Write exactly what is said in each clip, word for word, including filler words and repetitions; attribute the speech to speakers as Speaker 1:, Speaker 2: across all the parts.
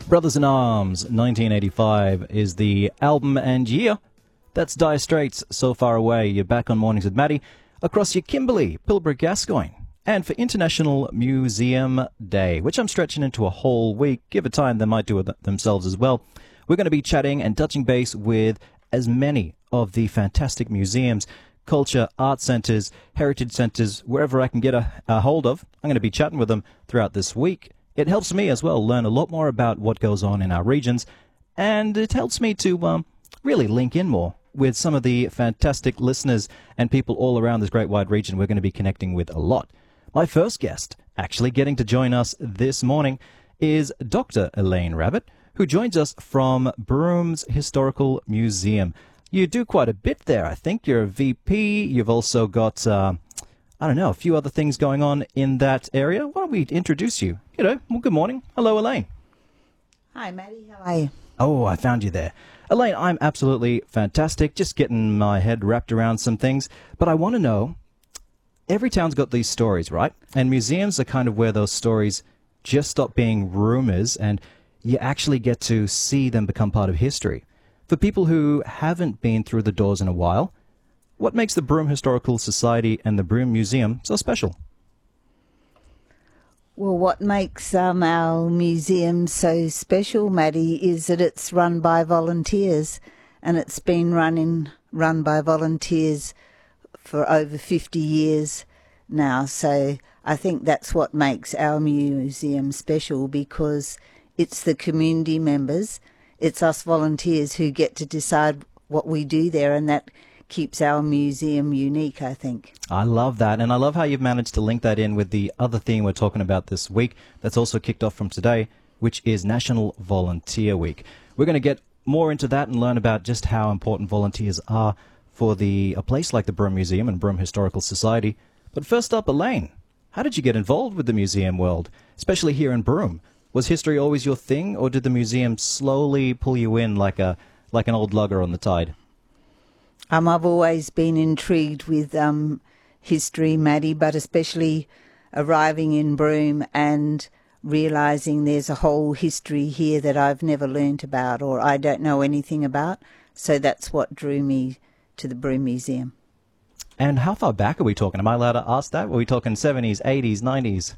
Speaker 1: Brothers in Arms, nineteen eighty-five is the album and year. That's Dire Straits, So Far Away. You're back on Mornings with Maddie across your Kimberley, Pilbara, Gascoyne. And for International Museum Day, which I'm stretching into a whole week, give it time, they might do it themselves as well. We're going to be chatting and touching base with as many of the fantastic museums, culture, art centres, heritage centres, wherever I can get a, a hold of. I'm going to be chatting with them throughout this week. It helps me as well learn a lot more about what goes on in our regions, and it helps me to um, really link in more with some of the fantastic listeners and people all around this great wide region we're going to be connecting with a lot. My first guest, actually getting to join us this morning, is Doctor Elaine Rabbit, who joins us from Broome Historical Museum. You do quite a bit there, I think. You're a V P. You've also got, uh, I don't know, a few other things going on in that area. Why don't we introduce you? You know, well, good morning. Hello, Elaine.
Speaker 2: Hi, Maddie. How are you?
Speaker 1: Oh, I found you there. Elaine, I'm absolutely fantastic. Just getting my head wrapped around some things. But I want to know, every town's got these stories, right? And museums are kind of where those stories just stop being rumors and you actually get to see them become part of history. For people who haven't been through the doors in a while, what makes the Broome Historical Society and the Broome Museum so special?
Speaker 2: Well, what makes um, our museum so special, Maddie, is that it's run by volunteers, and it's been running, run by volunteers for over fifty years now. So I think that's what makes our museum special, because it's the community members, it's us volunteers who get to decide what we do there, and that keeps our museum unique, I think.
Speaker 1: I love that, and I love how you've managed to link that in with the other theme we're talking about this week that's also kicked off from today, which is National Volunteer Week. We're going to get more into that and learn about just how important volunteers are for the a place like the Broome Museum and Broome Historical Society. But first up, Elaine, how did you get involved with the museum world, especially here in Broome? Was history always your thing, or did the museum slowly pull you in like a like an old lugger on the tide?
Speaker 2: Um, I've always been intrigued with um, history, Maddie, but especially arriving in Broome and realising there's a whole history here that I've never learnt about or I don't know anything about. So that's what drew me to the Broome Museum.
Speaker 1: And how far back are we talking? Am I allowed to ask that? Were we talking seventies, eighties, nineties?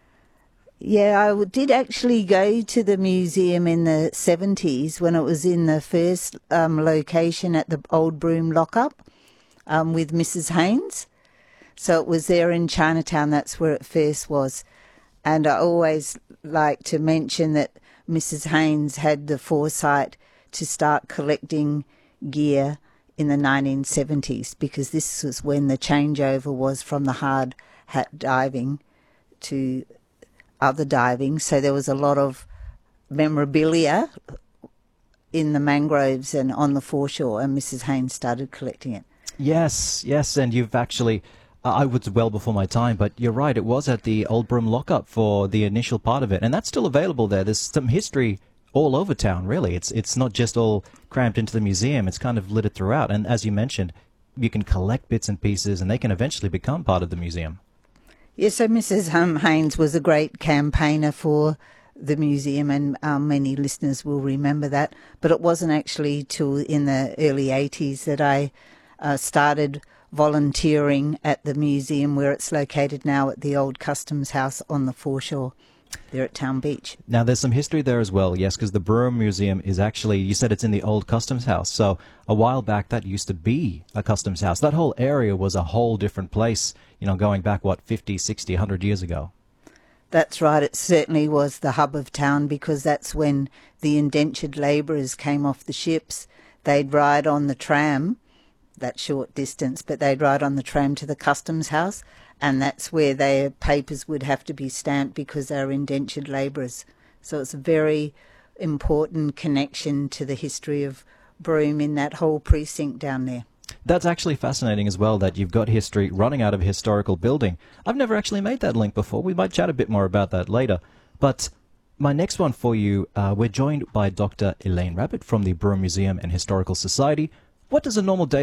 Speaker 2: Yeah, I did actually go to the museum in the seventies when it was in the first um, location at the old Broome lockup um, with Missus Haynes. So it was there in Chinatown, that's where it first was. And I always like to mention that Missus Haynes had the foresight to start collecting gear in the nineteen seventies, because this was when the changeover was from the hard hat diving to other diving, so there was a lot of memorabilia in the mangroves and on the foreshore, and Missus Haynes started collecting it.
Speaker 1: Yes, yes, and you've actually, uh, I was well before my time, but you're right, it was at the Old Broome lockup for the initial part of it, and that's still available there. There's some history all over town, really. It's it's not just all cramped into the museum, it's kind of littered throughout, and as you mentioned, you can collect bits and pieces, and they can eventually become part of the museum.
Speaker 2: Yes, so Missus Haynes was a great campaigner for the museum, and um, many listeners will remember that. But it wasn't actually till in the early eighties that I uh, started volunteering at the museum, where it's located now at the old Customs House on the foreshore there at Town Beach.
Speaker 1: Now, there's some history there as well, yes, because the Broome Museum is actually, you said it's in the old Customs House, so a while back that used to be a Customs House. That whole area was a whole different place, you know, going back, what, fifty, sixty, one hundred years ago.
Speaker 2: That's right, it certainly was the hub of town, because that's when the indentured labourers came off the ships. They'd ride on the tram, that short distance, but they'd ride on the tram to the Customs House, and that's where their papers would have to be stamped because they were indentured labourers. So it's a very important connection to the history of Broome in that whole precinct down there.
Speaker 1: That's actually fascinating as well, that you've got history running out of a historical building. I've never actually made that link before. We might chat a bit more about that later. But my next one for you, uh, we're joined by Doctor Elaine Rabbit from the Broome Museum and Historical Society. What does a normal day